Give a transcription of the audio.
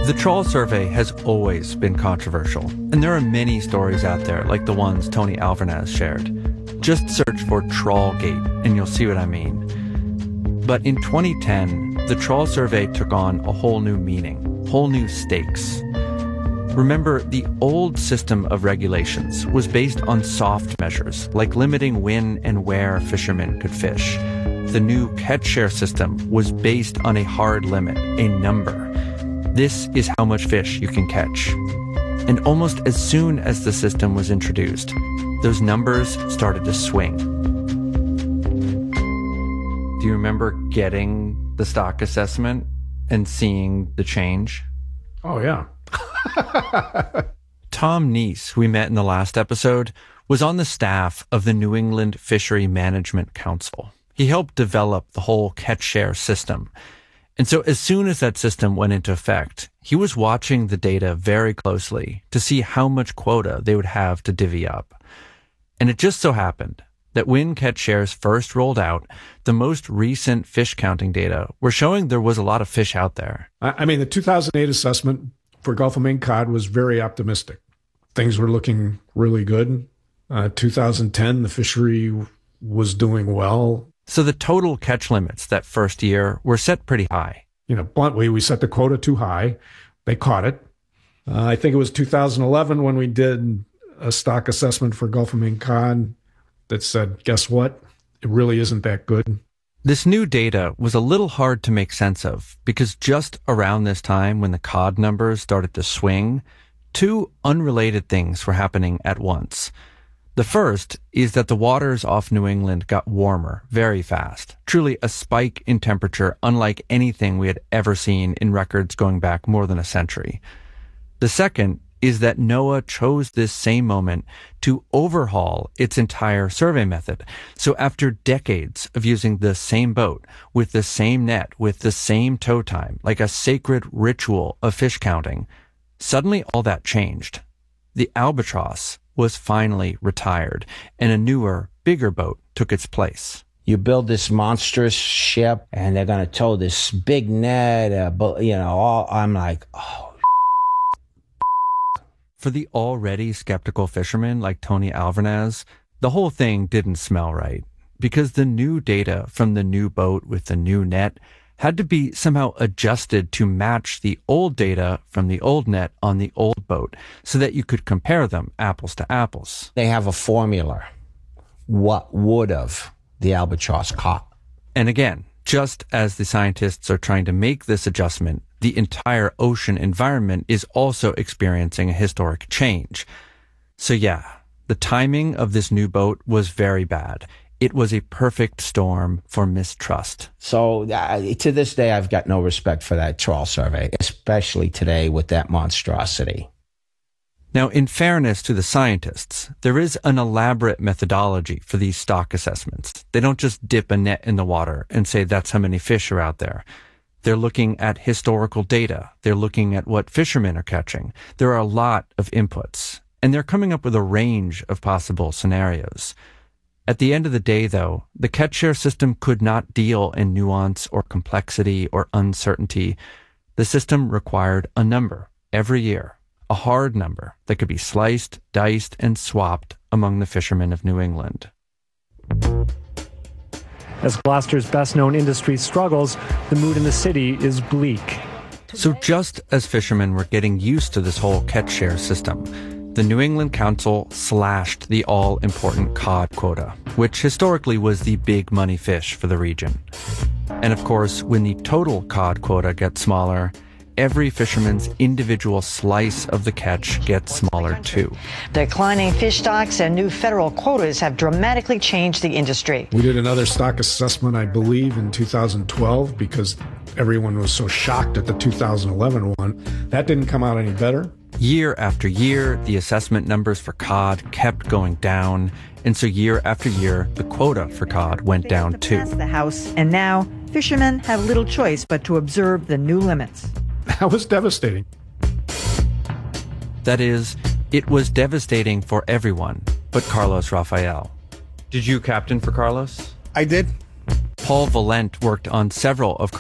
The trawl survey has always been controversial, and there are many stories out there like the ones Tony Alvarez shared. Just search for Trawlgate and you'll see what I mean. But in 2010, the trawl survey took on a whole new meaning, whole new stakes. Remember, the old system of regulations was based on soft measures, like limiting when and where fishermen could fish. The new catch share system was based on a hard limit, a number. This is how much fish you can catch. And almost as soon as the system was introduced, those numbers started to swing. Do you remember getting the stock assessment and seeing the change? Oh, yeah. Tom Neese, who we met in the last episode, was on the staff of the New England Fishery Management Council. He helped develop the whole catch share system. And so as soon as that system went into effect, he was watching the data very closely to see how much quota they would have to divvy up. And it just so happened that when catch shares first rolled out, the most recent fish counting data were showing there was a lot of fish out there. I mean, the 2008 assessment for Gulf of Maine cod was very optimistic. Things were looking really good. 2010, the fishery was doing well. So the total catch limits that first year were set pretty high. You know, bluntly, we set the quota too high. They caught it. I think it was 2011 when we did a stock assessment for Gulf of Maine cod that said, guess what? It really isn't that good. This new data was a little hard to make sense of because just around this time when the cod numbers started to swing, two unrelated things were happening at once. The first is that the waters off New England got warmer very fast, truly a spike in temperature unlike anything we had ever seen in records going back more than a century. The second is that NOAA chose this same moment to overhaul its entire survey method. So after decades of using the same boat, with the same net, with the same tow time, like a sacred ritual of fish counting, suddenly all that changed. The Albatross was finally retired, and a newer, bigger boat took its place. You build this monstrous ship, and they're going to tow this big net, I'm like, oh. For the already skeptical fishermen like Tony Alvarez, the whole thing didn't smell right, because the new data from the new boat with the new net had to be somehow adjusted to match the old data from the old net on the old boat so that you could compare them apples to apples. They have a formula. What would have the Albatross caught? And again, just as the scientists are trying to make this adjustment, the entire ocean environment is also experiencing a historic change. So yeah, the timing of this new boat was very bad. It was a perfect storm for mistrust. So to this day, I've got no respect for that trawl survey, especially today with that monstrosity. Now, in fairness to the scientists, there is an elaborate methodology for these stock assessments. They don't just dip a net in the water and say that's how many fish are out there. They're looking at historical data. They're looking at what fishermen are catching. There are a lot of inputs, and they're coming up with a range of possible scenarios. At the end of the day, though, the catch share system could not deal in nuance or complexity or uncertainty. The system required a number every year, a hard number that could be sliced, diced, and swapped among the fishermen of New England. As Gloucester's best-known industry struggles, the mood in the city is bleak. So just as fishermen were getting used to this whole catch share system, the New England Council slashed the all-important cod quota, which historically was the big money fish for the region. And of course, when the total cod quota gets smaller, every fisherman's individual slice of the catch gets smaller too. Declining fish stocks and new federal quotas have dramatically changed the industry. We did another stock assessment, I believe, in 2012 because everyone was so shocked at the 2011 one. That didn't come out any better. Year after year, the assessment numbers for cod kept going down, and so year after year, the quota for cod went down too. Passed the House, and now fishermen have little choice but to observe the new limits. That was devastating. That is, it was devastating for everyone but Carlos Rafael. Did you captain for Carlos? I did. Paul Valent worked on several of